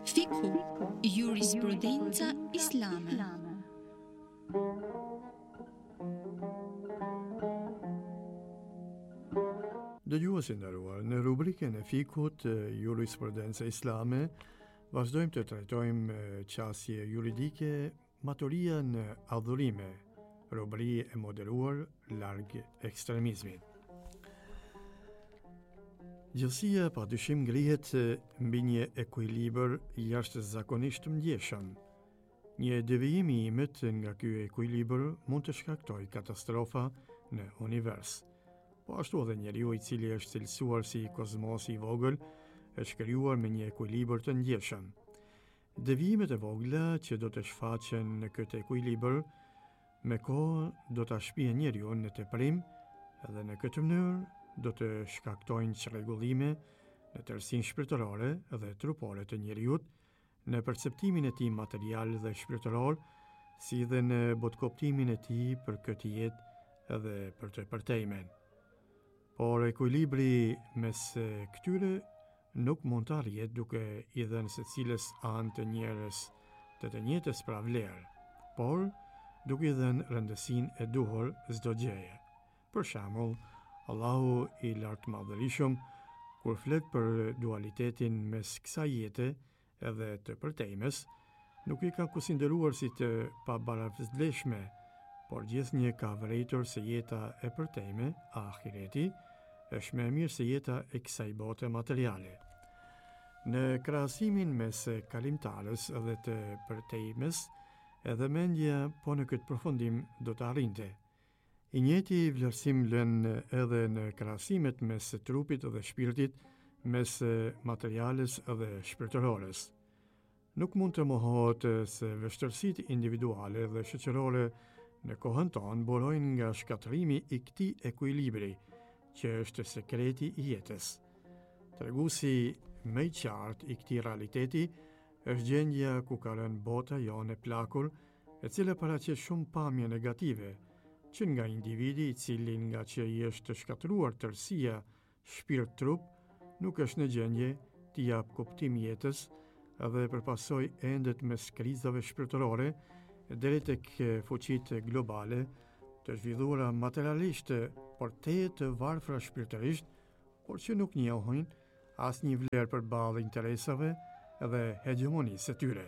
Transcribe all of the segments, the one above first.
Fikhu, jurisprudenca islame. Dëgjues e nderuar, në rubrikën e fikut jurisprudenca islame, vazhdojmë të trajtojmë qasje juridike maturia në adhurime, robëri e moderuar larg ekstremizmit. Gjithësia padyshim ngrihet mbi një ekuilibër jashtëzakonisht ndjeshëm. Një devijim i imët nga ky ekuilibër mund të shkaktojë katastrofa në univers. Po ashtu edhe njeriu i cili është cilësuar si kozmosi i vogël, është krijuar me një ekuilibër të ndjeshëm. Devijimet e vogla që do të shfaqen në këtë ekuilibër, me kohë do ta shpijnë njeriu në teprim dhe në këtë mënyrë do të shkaktojnë çrregullime në tërësinë shpirtërore dhe trupore të njeriut, në perceptimin e tij material dhe shpirtëror, si dhe në botkoptimin e tij për këtë jetë dhe për të përtejmen. Por ekuilibri mes këtyre nuk mund të arrihet duke i dhënë secilës anë të njerëz të njëjtës pra vlerë, por duke i dhënë rëndësinë e duhur çdo gjëje. Për shembull, Allahu i lartë madhërisëm, kur flet për dualitetin mes kësaj jete edhe të përtejmes, nuk i ka konsideruar si të pabaravlefshme, por gjithnjë ka vërejtur se jeta e përtejme, ahireti, është më e mirë se jeta e kësaj bote materiale. Në krahasimin mes kalimtarës dhe të përtejmes, edhe mendja po në këtë përfundim do të arrinte. I njëjti vlerësim lën edhe në krahasimet mes trupit dhe shpirtit, mes materiales dhe shpirtërores. Nuk mund të mohohet se vështirësitë individuale dhe shoqërore në kohën tonë burojnë nga shkatërimi i këtij ekuilibri, që është sekreti i jetës. Treguesi më i qartë i këtij realiteti është gjendja ku ka rënë bota jonë e plakur, e cila paraqet shumë pamje negative, që nga individi i cili nga që i është shkatëruar tërësia shpirt-trup, nuk është në gjendje të jap kuptim jetës dhe përpasoj endet mes krizave shpirtërore deri tek fuqitë globale të zhvilluara materialisht, por të varfra shpirtërisht, por që nuk njohin asnjë vlerë përballë interesave dhe hegemonisë së tyre.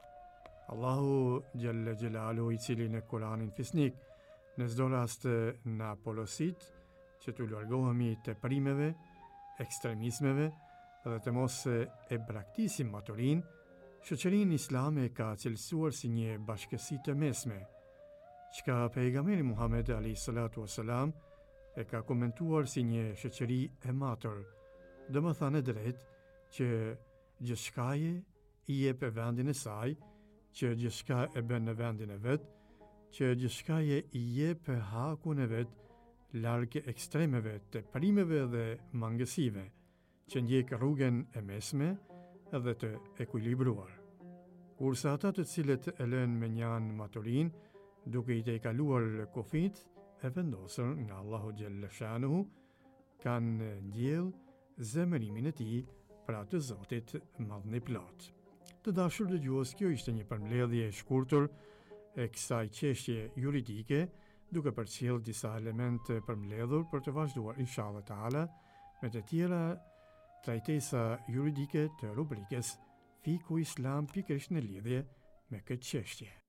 Allahu Gjelle Gjelalu, i cili në Kuranin fisnik në çdo rast na porosit që të largohemi teprimeve, ekstremizmeve dhe të mos e braktisim maturinë, shoqërinë islame ka cilësuar si një bashkësi të mesme, çka pejgamberi Muhammed a.s. e ka komentuar si një shoqëri e matur, domethënë drejt që gjithçkaje i jep vendin e saj, që gjithçka e bën në vendin e vet, që gjithçkaje i jep hakun e vet larg ekstremeve, teprimeve dhe mangësive, që ndjek rrugën e mesme dhe të ekuilibruar. Kurse ata të cilët e lënë me njanë maturin, duke i të kaluar kufit e vendosur nga Allahu Gjelle Shanuhu, kanë ndjell zemërimin e tij pra të Zotit madhni plot. Të dashur dëgjues, kjo ishte një përmbledhje e shkurtër e kësaj çështje juridike, duke përcjell disa elemente përmbledhur për të vazhduar inshallah taala me të tjera trajtesa juridike të rubrikës Fiku Islam pikërisht në lidhje me këtë çështje.